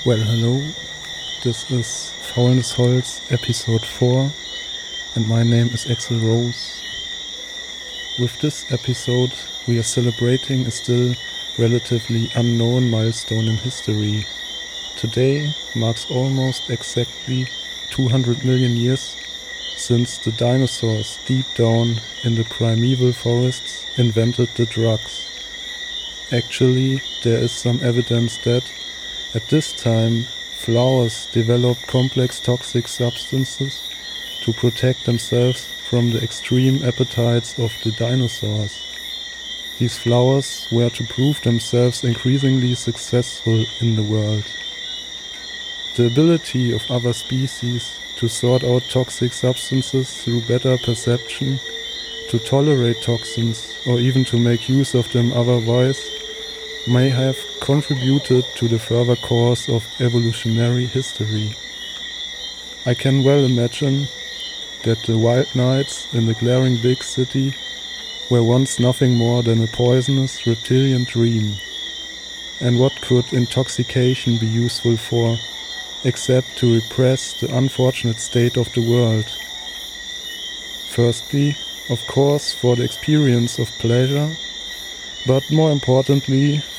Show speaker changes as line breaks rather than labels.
Well, hello, this is Faulnisholz episode 4 and my name is Axel Rose. With this episode we are celebrating a still relatively unknown milestone in history. Today marks almost exactly 200 million years since the dinosaurs deep down in the primeval forests invented the drugs. Actually, there is some evidence that at this time, flowers developed complex toxic substances to protect themselves from the extreme appetites of the dinosaurs. These flowers were to prove themselves increasingly successful in the world. The ability of other species to sort out toxic substances through better perception, to tolerate toxins, or even to make use of them otherwise, may have contributed to the further course of evolutionary history. I can well imagine that the wild nights in the glaring big city were once nothing more than a poisonous reptilian dream. And what could intoxication be useful for, except to repress the unfortunate state of the world? Firstly, of course, for the experience of pleasure, but more importantly,